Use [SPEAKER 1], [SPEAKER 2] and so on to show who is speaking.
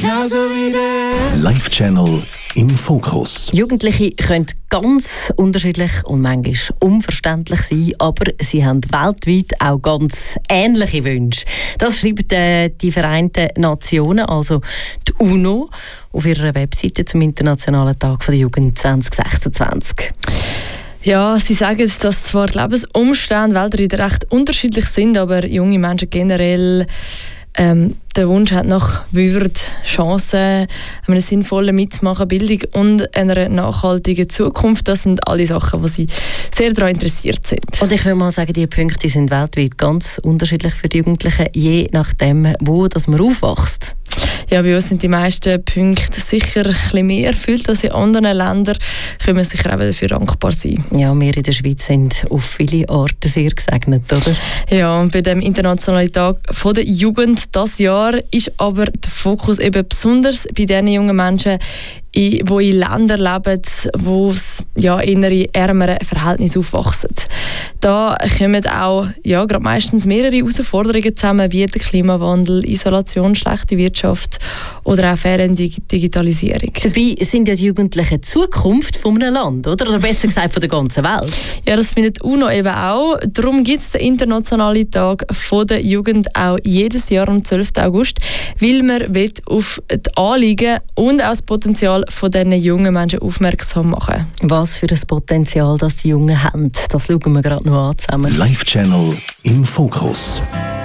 [SPEAKER 1] Live-Channel im Fokus.
[SPEAKER 2] Jugendliche können ganz unterschiedlich und manchmal unverständlich sein, aber sie haben weltweit auch ganz ähnliche Wünsche. Das schreibt die Vereinten Nationen, also die UNO, auf ihrer Webseite zum Internationalen Tag der Jugend 2026.
[SPEAKER 3] Ja, sie sagen, dass zwar die Lebensumstände weltweit recht unterschiedlich sind, aber junge Menschen generell der Wunsch hat nach Chancen, einer sinnvollen Mitmachen, Bildung und einer nachhaltigen Zukunft. Das sind alle Sachen, wo sie sehr daran interessiert sind.
[SPEAKER 2] Und ich würde mal sagen, diese Punkte sind weltweit ganz unterschiedlich für die Jugendlichen, je nachdem, wo das man aufwächst.
[SPEAKER 3] Ja, bei uns sind die meisten Punkte sicher ein bisschen mehr erfüllt als in anderen Ländern. Können wir sicher auch dafür dankbar sein.
[SPEAKER 2] Ja, wir in der Schweiz sind auf viele Arten sehr gesegnet, oder?
[SPEAKER 3] Ja, und bei dem Internationalen Tag der Jugend dieses Jahr ist aber der Fokus eben besonders bei den jungen Menschen, die in Ländern leben, wo in ärmeren Verhältnissen aufwachsen. Da kommen auch gerade meistens mehrere Herausforderungen zusammen, wie der Klimawandel, Isolation, schlechte Wirtschaft oder auch fehlende Digitalisierung.
[SPEAKER 2] Dabei sind ja die Jugendlichen die Zukunft von einem Land, oder besser gesagt von der ganzen Welt.
[SPEAKER 3] Ja, das findet die UNO eben auch. Darum gibt es den Internationalen Tag der Jugend auch jedes Jahr am 12. August, weil man auf die Anliegen und auch das Potenzial von diesen jungen Menschen aufmerksam machen.
[SPEAKER 2] Was für ein Potenzial das die Jungen haben, das schauen wir gerade noch an zusammen.
[SPEAKER 1] Live-Channel im Fokus.